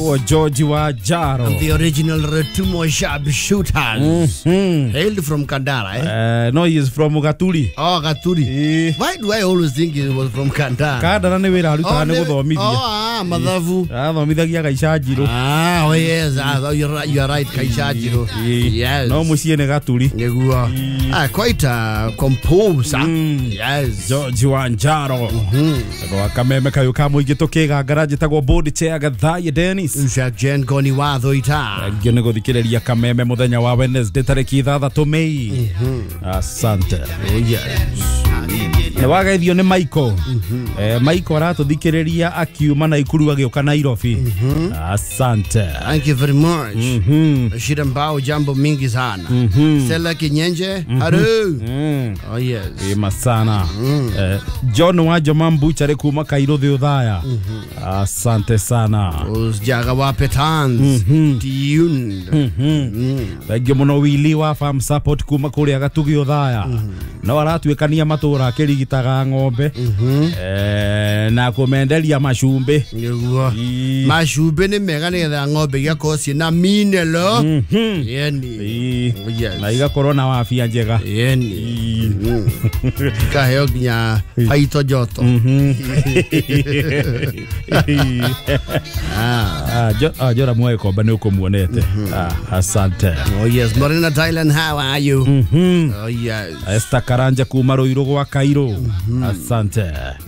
Etagwo George Wanjaro. The original Retumo sharpshooters. Hailed from Kandara, eh? No, he is from Gaturi. Oh, Gaturi. Why do I always think he was from Kandara? Kandara ne wera aruta ne guthomithia. Mathavu. Athomithagia Gaicajiro. Oh yes, you are right, Gaicajiro. Yes. No mucie ne Gaturi. Neguo. Quite a composer. Yes. George Wanjaro. Kwa kameme kayo kamo igitokega garaje tagwo board chair Gathai Dennis. Jen Goni watho ita. Ngene guthikireria kameme muthenya wa Wednesday tariki 6 Mei. Asante. Oh yes. Ne wagaithio ne Michael. Michael aratuthikireria akiuma na ikuru agioka Nairobi. Asante. Thank you very much. Shirambao jambo mingi sana. Stella Kinyenje. Hello. Oh yes. Masana. John Wajoma Mbuchare kuma Kairo the Udhaya. Asante sana. Jaga wa petans. Tuned. Thank muno Wili wa farm support kuma kuri agatugi Udhaya. Na waratwekania matura kirigitaga ng'ombe. Na kumenderia mashumbe. Mashumbe ni mega ni getha ng'ombe gyakosi na minelo. Yeni. Na iga corona wa afya njega. Yeni. Kaheo ginya haito joto. Jora mwe ko bane uko muonete. Asante. Oh yes, Marina Thailand, how are you? Oh yes. Esta Karanja kuma Ruiru gwa Kairo. Asante.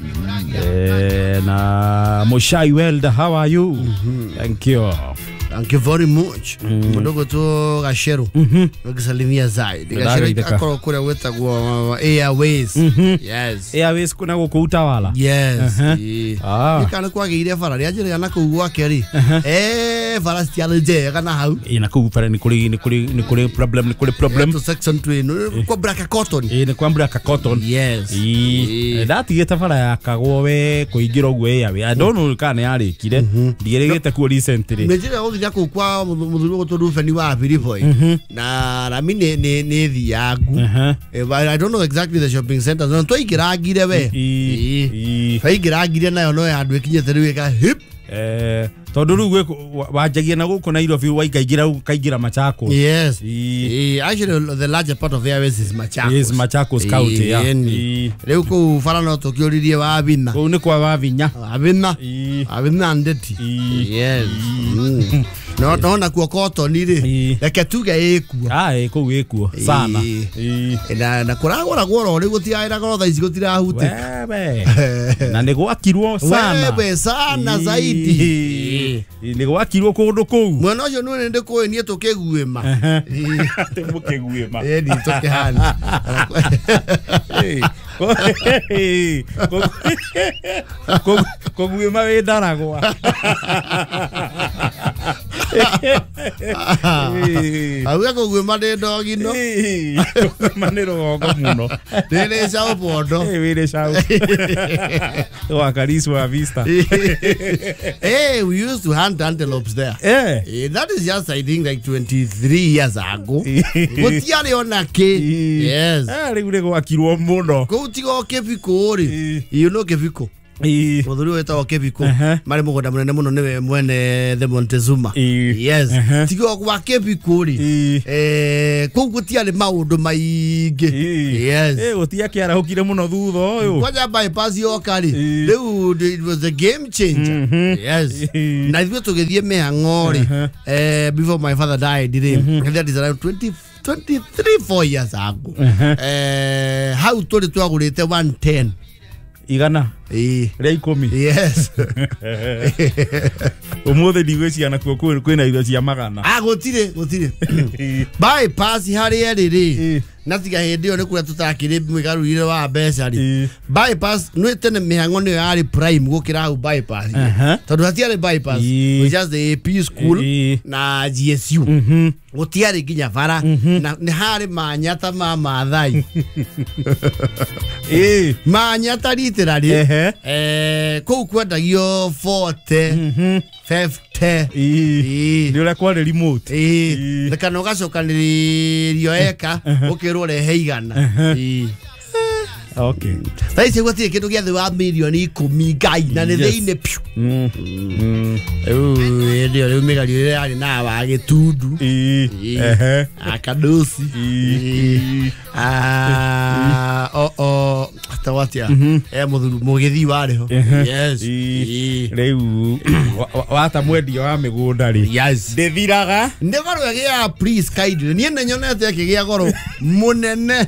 Na Moshai Welda, how are you? Thank you. Thank you very much. Mdogo tu Gashero. Ngisalimia zaidi. Gashero akoro kule wetagwa Airways. Yes. Airways kuna go Utawala. Yes. Nikana kwa gire fara ya jere yana kuwa keri. Fara stialeje kana hau. Ina ku fara ni kuli problem. To section 2 kwa braka cotton. Ni kwa braka cotton. Yes. That yeta fara ya kagwowe kuigiro gwe ya. I don't know kana yari kire. Ndigeregete ku recently. Mejira oginya kwa mudhuru gotorufe ni wa Filipo. Na mimi ne thiagu. I don't know exactly the shopping center. No to igiragire we. Fa igiragire nayo no ya andu ekinye teru eka hip. Tondu ruwe wajagia na guko Nairobi waigira Machakos. Yes. Actually the larger part of Airways is Machakos. Yes, Machakos County. Leo ko farano to kyoririe wa Abina. Ko ne kwa Wavinya. Abina ndeti. Yes. No na kwa cotton ri. Reke tuga ekua. Eko ekua sana. Na kuragora goro ri gutiaira goro tha igutira hute. Webe. Na ne gwakirwo sana. Webe sana zaidi. Ni gwakirwo kundu kou. Mwana ucio no nende ko nie to keguema. Te mukeguema. Ni to kehani. Koguema we daragwa. Awe koguema de dogi no. Manero gogo muno. Dele sao podo. Vire sao. Wa kariswa vista. Hey, we used to hunt antelopes there. That is just I think like 23 years ago. Gotiare ona ke. Yes. Ri go akirwo muno. Ko tigo kefiko ri. You know kefiko. Mudhuru weta wa kefiko. Mari mugoda munene muno niwe mwene the Montezuma. Yes. Tigo kwa kefiko ri. Ko gotiare maundu maingi. Yes. Gotia kiara hokire muno thutho uyu. Kwaja bypass yo kari. It was a game changer. Yes. Na ithuĩ tũgĩthiĩ mĩhang'o before my father died. That is around 4 years ago. How tũrĩ twagũrĩte 110 igana ria 10. Yes. Umuthi ndigwiciana kuo kwina irio cia magana. Gutire bypass hari riri na tiga hindi yo ni kuria tutakire mwigarurire wa mbeca ri. Bypass no tene mihang'o ni yari prime gukira au bypass. Tondu hatiare bypass we just the AP school na GSU. Gutiare ginya bara na ni hari manyata ma Maathai. Manyata literally. Kou kwendagio 40 50 ni ura kwa remote kana ugacokanĩrĩrio eka ukirwo rehe igana Okay. Thaisi gwatirĩ kĩndũ gĩa thĩ wa milioni 10 ngai na nĩ thĩinĩ piu. Ndio rĩu mĩgari ĩrĩa yarĩ na wa gĩtundu. Akadosi. Tawatia. Mũthuru mũgĩthi warĩ ho. Yes. Rĩu wata mwendia wa mĩgũnda rĩ. Yes. Ndĩthiraga. Nĩ goro gĩa please kindly. Niĩ nĩ nyonete kĩgĩa goro mũnene.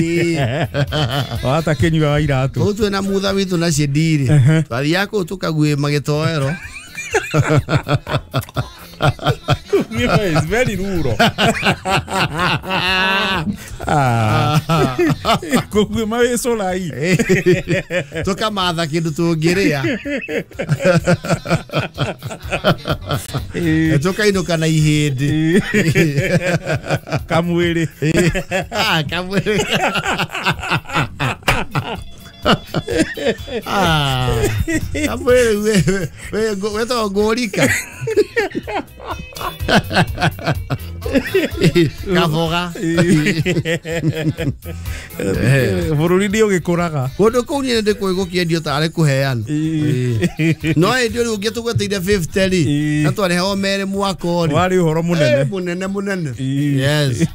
Wata kĩnyua wa iratũ. Ũtwe na mutha witũ na cindiri. Bathi yako tukague magĩtoero. It's very rural. Kugue mawe solai. Toka matha kĩndũ tũngĩrĩa. Toka inuka na ihĩndĩ. Kamwĩrĩ. Kamwĩrĩ. We to gorika. Kaboga. Bururi ndio gĩkũraga. Kũndũ kũu nĩ ndĩkũigũ kĩendio tarĩ kũheana. No hĩndĩ ĩyo ũngĩtũgweteire 50 rĩ. Na twarĩ ho mere mwaka ũrĩ. Warĩ ũhoro mũnene. Mũnene. Yes.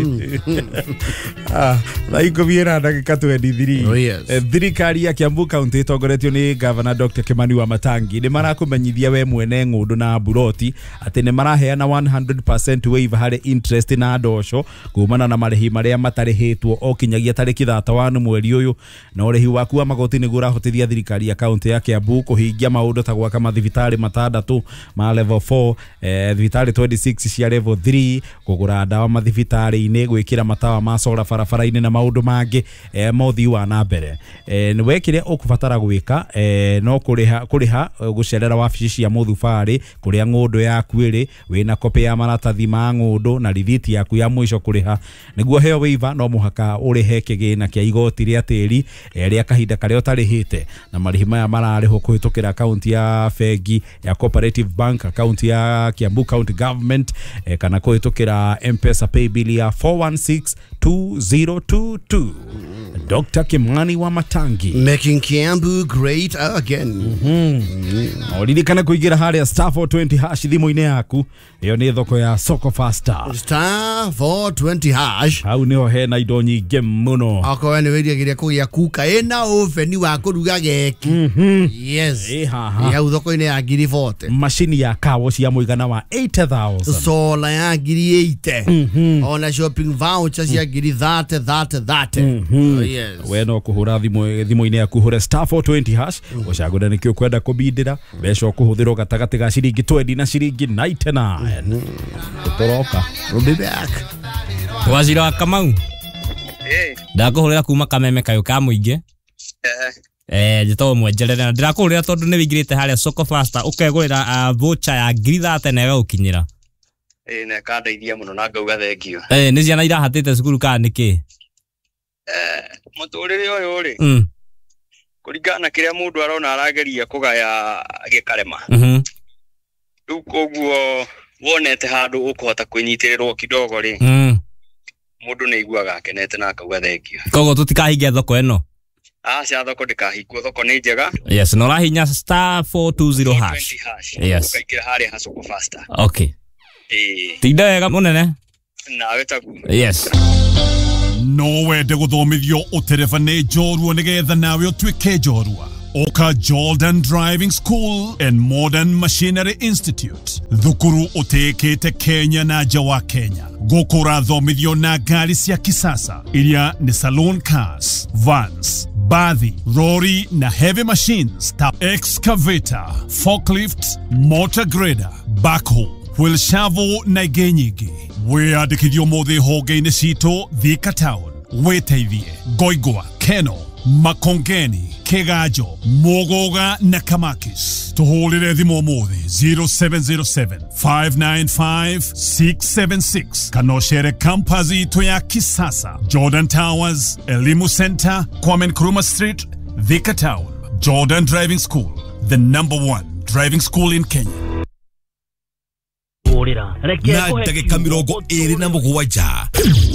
Na ikobiera ndagĩka 23. Oh yes. Thirikari ya Kiambu County itongoretio ni Governor Dr. Kimani wa Matangi ni marakũmenyithia we mwene ng'ũndũ na buroti atĩ ni maraheana 100% waiver harĩ interest na ndosho kumana na marĩhi marĩa matarĩhĩtwo o kinyagia tarĩki 31 mweri ũyũ, na ũrĩhi waku wa magoti nĩguo ũrahotithia thirikari ya kaunti ya Kiambu kũhingia maũndũ ta gwaka mathibitarĩ matandatũ ma level 4, thibitarĩ 26 cia level 3, kũgũra ndawa mathibitarĩ-inĩ, gwĩkĩra matawa ma solar barabara-inĩ na maũndũ mangĩ mothi wa na mbere. Nĩ wekire ũkũbatara gwĩka no kũrĩha gũcerera wabici cia mũthubarĩ kũrĩa ng'ũndũ yaku ĩrĩ, wĩna kopi ya maratathi ma ng'ũndũ na rithiti yaku ya mũico kũrĩha. Nĩguo heo waiver no mũhaka ũrĩhe kĩgĩna kĩa igoti rĩa tĩri rĩa kahinda karĩa ũtarĩhĩte, na marĩhi maya mararĩhwo kũhĩtũkĩra akaunti ya bengi ya Cooperative Bank, akaunti ya Kiambu County Government, kana kũhĩtũkĩra M-Pesa paybill ya 4162022. Dr. Kimani wa Matangi, making Kiambu great again. Oririkana kuingira harĩa star 420 hash thimũ-inĩ yaku. Iyo nĩ thoko ya Soko Faster. Star 420 hash. Hau nĩho hena indo nyingĩ mũno. Akorwo nĩ wĩrĩgĩrĩria kũgĩa kuka ĩna oveni wa kũruga geki. Yes. Ya thoko-inĩ ya ngiri 40. Machine ya kawo cia mũigana wa 80,000. Sola ya ngiri 80. Ona shopping voucher cia ngiri 30. Yes. We no kuhura thimũ-inĩ yaku hũre star 420 hash ũcagũre nĩkĩ ũkwenda kũbindĩra, mbeca ũkũhũthĩrwo gatagatĩ ga ciringi 20 na ciringi 99. Tũroka. We'll be back. Waziri wa Kamau. Ndakũhũrĩra kuma Kameme kayo ka mũingĩ. Njĩtagwo mwenjerere na ndĩrakũhũrĩra tondũ nĩ wĩingĩrĩte harĩa Soko Faster ũkegũrĩra voucher ya ngiri 30 na ĩgagũkinyĩra. Na kandeithia mũno na ngauga thengio. Nĩ ciana irahatĩte cukuru kana nĩkĩ? Mũtũrĩre ũyũ rĩ. Kũringana na kĩrĩa mũndũ arona arageria kũgaya gĩkarema. Rĩu koguo wonete handũ ũkũhota kwĩnyitĩrĩrwo kidogo rĩ. Mũndũ nĩ aiguaga akenete na akauga thengio. Koguo tũtikahingia thoko ĩno. Cia thoko ndĩkahingwo, thoko nĩ njega. Yes, no rahinya star 420 hash. Yes. Ũkaingĩra harĩa Soko Faster. Okay. Tinda wega mũnene. Nawe tagu. Yes. No wende gũthomithio ũtereba nĩ njorua nĩgetha nawe ũtuĩke njorua. Oka Jordan Driving School and Modern Machinery Institute. Thukuru ũtĩkĩte Kenya na nja wa Kenya. Gũkũ ũrathomithio na ngari cia kisasa iria nĩ saloon cars, vans, bathi, lorry na heavy machines ta excavator, forklift, motor grader, backhoe, wheel shovel na ingĩ nyingĩ. Wĩandĩkithio mũthĩ honge-inĩ citũ Thika Town, Wĩteithie, Ngoigwa, Keno, Makongeni, Kĩganjo, Mũgũga na Kamakis. Tũhũrĩre thimũ mũthĩ 0707 595 676 kana ũcere campus itũ ya kisasa Jordan Towers, Elimu Center, Kwame Nkrumah Street, Thika Town. Jordan Driving School, the #1 driving school in Kenya. Na ndagĩka 27